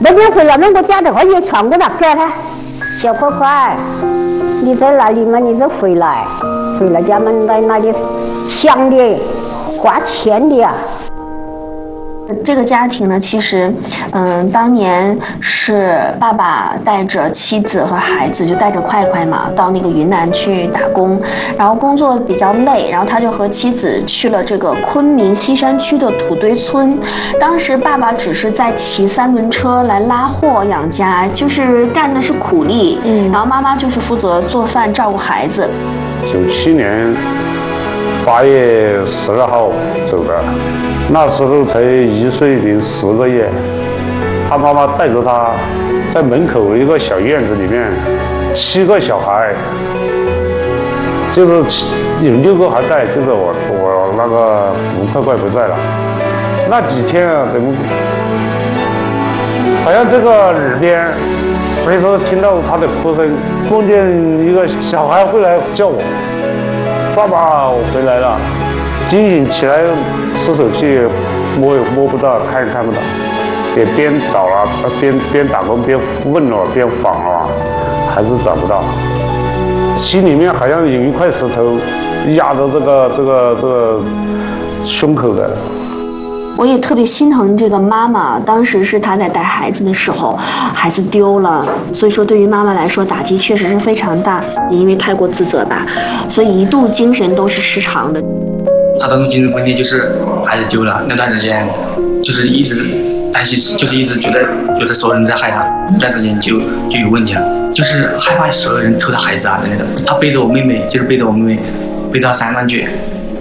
那边回来，那我家的话也传过来给他，小块块，你在哪里嘛？你就回来家们在那里想的，花钱的呀。 这个家庭呢，其实，当年是爸爸带着妻子和孩子，就带着快快嘛，到那个云南去打工，然后工作比较累，然后他就和妻子去了这个昆明西山区的土堆村。当时爸爸只是在骑3轮车来拉货养家，就是干的是苦力，然后妈妈就是负责做饭照顾孩子。 97年8月12号走的。那时候才1岁零10个月，他妈妈带着他在门口一个小院子里面，7个小孩，就是有6个还在，就是我那个吴快快不在了。那几天啊，怎么好像这个耳边随时听到他的哭声，梦见一个小孩会来叫我，爸爸，我回来了。惊醒起来，吃手气，摸也摸不到，看也看不到，也边找了，边打工边问了，边访了，还是找不到。心里面好像有一块石头压着这个胸口的。 我也特别心疼这个妈妈，当时是她在带孩子的时候，孩子丢了，所以说对于妈妈来说打击确实是非常大，因为太过自责吧，所以一度精神都是失常的。 他当中精神问题就是孩子丢了，那段时间就是一直担心，就是一直觉得所有人在害他，那段时间就有问题了，就是害怕所有人偷他孩子啊之类的。他背着我妹妹，背到山上去，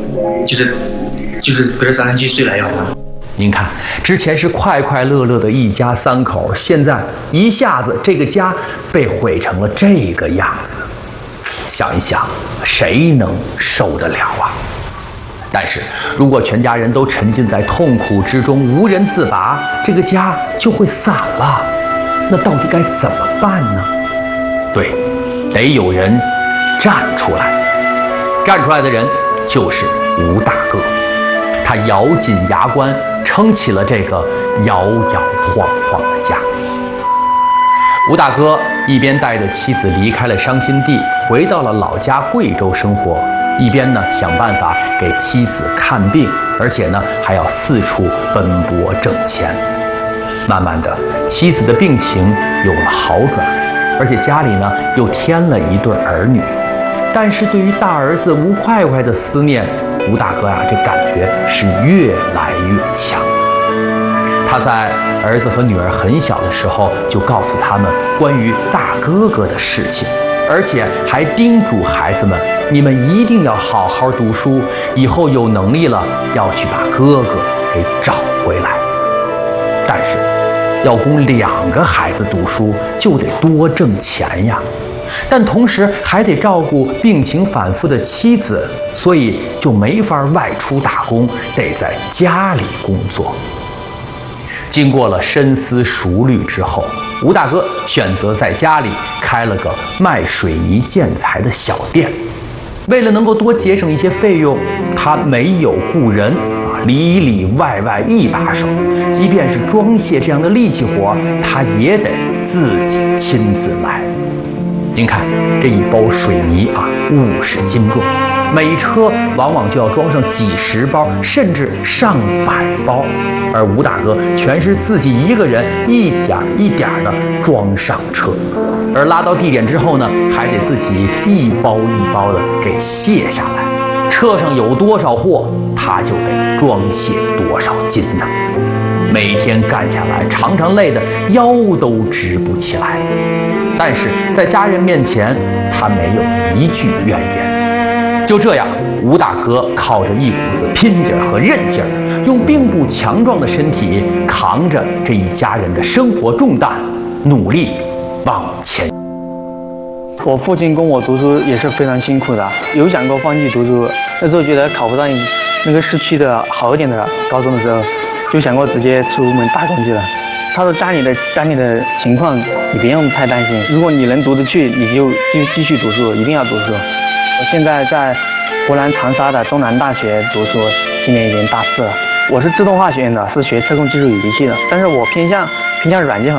就是背到山上去睡了一晚上。 您看，之前是快快乐乐的一家3口，现在一下子这个家被毁成了这个样子，想一想，谁能受得了啊？但是如果全家人都沉浸在痛苦之中，无人自拔，这个家就会散了。那到底该怎么办呢？对，得有人站出来。站出来的人就是吴大哥，他咬紧牙关，撑起了这个摇摇晃晃的家。吴大哥一边带着妻子离开了伤心地，回到了老家贵州生活，一边呢想办法给妻子看病，而且呢还要四处奔波挣钱。慢慢的，妻子的病情有了好转，而且家里呢又添了一对儿女。但是对于大儿子吴快快的思念，吴大哥呀，这感觉是越来越强。他在儿子和女儿很小的时候就告诉他们关于大哥哥的事情，而且还叮嘱孩子们，你们一定要好好读书，以后有能力了要去把哥哥给找回来。但是要供2个孩子读书，就得多挣钱呀，但同时还得照顾病情反复的妻子，所以就没法外出打工，得在家里工作。经过了深思熟虑之后，吴大哥选择在家里开了个卖水泥建材的小店。为了能够多节省一些费用，他没有雇人，里里外外一把手，即便是装卸这样的力气活，他也得自己亲自来。您看这一包水泥啊，50斤重，每车往往就要装上几十包，甚至上百包，而吴大哥全是自己一个人一点一点的装上车，而拉到地点之后呢，还得自己一包一包的给卸下来。车上有多少货，他就得装卸多少斤呢。每天干下来，常常累得腰都直不起来。但是在家人面前，他没有一句怨言。就这样，吴大哥靠着一股子拼劲儿和韧劲儿，用并不强壮的身体扛着这一家人的生活重担，努力往前。 我父亲供我读书也是非常辛苦的，有想过放弃读书。那时候觉得考不上那个市区的好一点的高中的时候，就想过直接出门打工去了。他说家里的情况你不用太担心，如果你能读得去，你就继续读书，一定要读书。我现在在湖南长沙的东南大学读书，今年已经大4了。我是自动化学院的，是学测控技术与仪器的，但是我偏向软件